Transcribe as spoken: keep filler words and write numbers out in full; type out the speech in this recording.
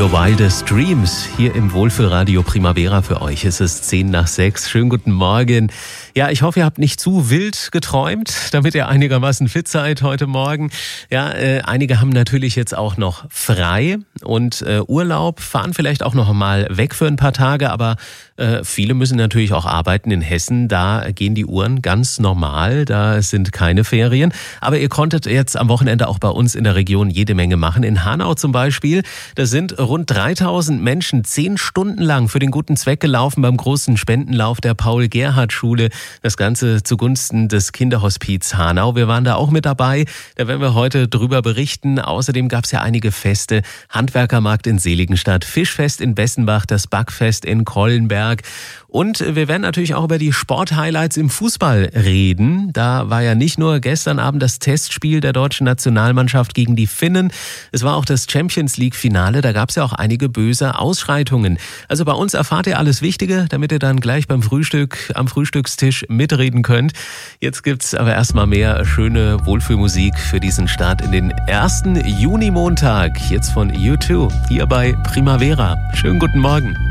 Your Wildest Dreams hier im Wohlfühlradio Primavera für euch. Es ist zehn nach sechs. Schönen guten Morgen. Ja, ich hoffe, ihr habt nicht zu wild geträumt, damit ihr einigermaßen fit seid heute Morgen. Ja, äh, einige haben natürlich jetzt auch noch frei und äh, Urlaub, fahren vielleicht auch noch mal weg für ein paar Tage, aber äh, viele müssen natürlich auch arbeiten in Hessen. Da gehen die Uhren ganz normal, da sind keine Ferien. Aber ihr konntet jetzt am Wochenende auch bei uns in der Region jede Menge machen. In Hanau zum Beispiel, da sind rund dreitausend Menschen zehn Stunden lang für den guten Zweck gelaufen beim großen Spendenlauf der Paul-Gerhardt-Schule. Das Ganze zugunsten des Kinderhospiz Hanau. Wir waren da auch mit dabei. Da werden wir heute drüber berichten. Außerdem gab es ja einige Feste. Handwerkermarkt in Seligenstadt, Fischfest in Bessenbach, das Backfest in Kollenberg. Und wir werden natürlich auch über die Sporthighlights im Fußball reden. Da war ja nicht nur gestern Abend das Testspiel der deutschen Nationalmannschaft gegen die Finnen. Es war auch das Champions-League-Finale. Da gab es ja auch einige böse Ausschreitungen. Also bei uns erfahrt ihr alles Wichtige, damit ihr dann gleich beim Frühstück am Frühstückstisch mitreden könnt. Jetzt gibt's aber erstmal mehr schöne Wohlfühlmusik für diesen Start in den ersten Junimontag. Jetzt von U zwei hier bei Primavera. Schönen guten Morgen.